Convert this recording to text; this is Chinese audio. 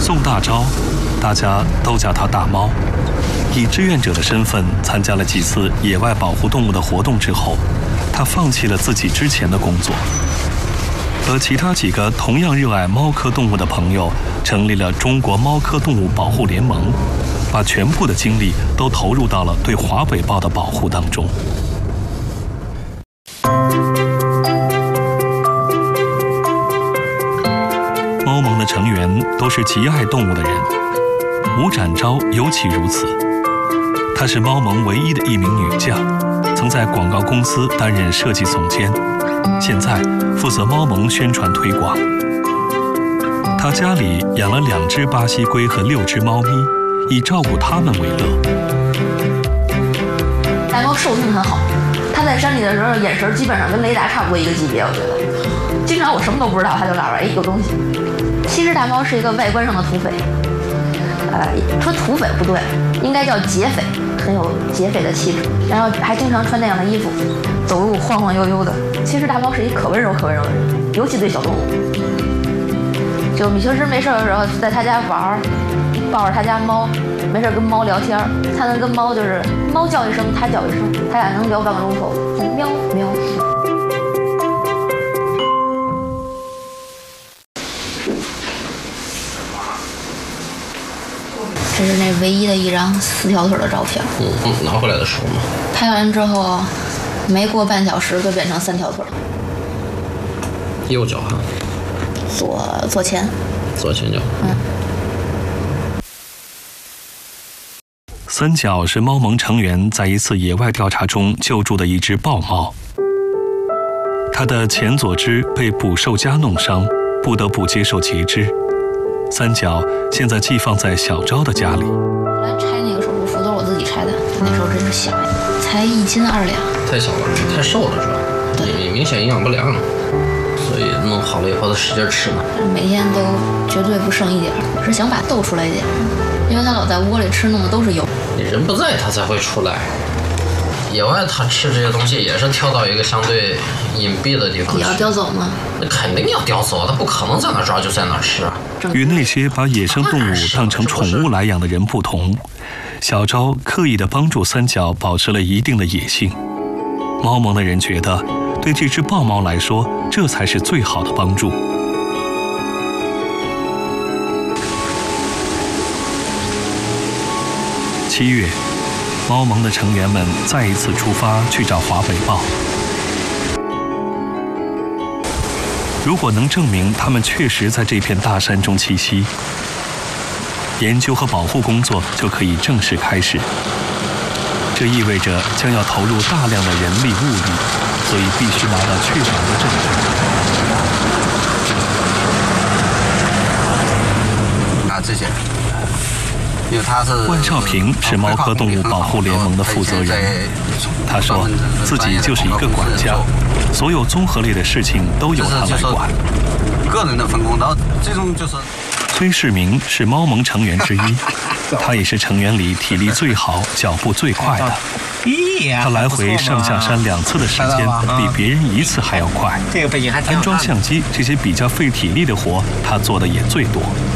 宋大钊，大家都叫他大猫。以志愿者的身份参加了几次野外保护动物的活动之后，他放弃了自己之前的工作，和其他几个同样热爱猫科动物的朋友成立了中国猫科动物保护联盟，把全部的精力都投入到了对华北豹的保护当中。猫盟的成员都是极爱动物的人，吴展昭尤其如此。她是猫盟唯一的一名女将，曾在广告公司担任设计总监，现在负责猫盟宣传推广。她家里养了2只巴西龟和6只猫咪，以照顾它们为乐。 大猫兽性很好，它在山里的时候眼神基本上跟雷达差不多一个级别，我觉得。经常我什么都不知道，它就告诉我，有东西。其实大猫是一个外观上的土匪，说土匪不对，应该叫劫匪，很有劫匪的气质，然后还经常穿那样的衣服，走路晃晃悠悠的。其实大猫是一可温柔的人，尤其对小动物。就米修斯没事的时候在他家玩，抱着他家猫，没事跟猫聊天，他能跟猫就是猫叫一声，他叫一声，他俩能聊半个钟头，喵喵。这是那唯一的一张4条腿的照片。 拿回来的时候吗？ 拍完之后，没过半小时就变成3条腿。 右脚哈？ 左前。 左前脚。 三角是猫盟成员在一次野外调查中救助的一只豹猫，它的前左肢被捕兽夹弄伤，不得不接受截肢。三角现在寄放在小昭的家里。 后来拆那个手术服都是我自己拆的，那时候真是小呀，才1斤2两。 太小了，太瘦了是吧？对，明显营养不良，所以弄好了以后他使劲吃呢。 每天都绝对不剩一点，是想把逗出来一点，因为他老在窝里吃，弄的都是油。 你人不在他才会出来。野外他吃这些东西也是跳到一个相对隐蔽的地方去。 也要叼走吗？ 那肯定要叼走，他不可能在哪抓就在哪吃。 与那些把野生动物当成宠物来养的人不同，小昭刻意地帮助三角保持了一定的野性。猫盟的人觉得，对这只豹猫来说，这才是最好的帮助。7月，猫盟的成员们再一次出发去找华北豹。如果能证明他们确实在这片大山中栖息，研究和保护工作就可以正式开始。这意味着将要投入大量的人力物力，所以必须拿到确凿的证据。 这些。因为他是万少平是猫科动物保护联盟的负责人，他说自己就是一个管家，所有综合类的事情都由他来管。 个人的分工，然后这种就是。 崔世明是猫盟成员之一，他也是成员里体力最好、脚步最快的。他来回上下山2次的时间，比别人1次还要快。安装相机这些比较费体力的活，他做的也最多。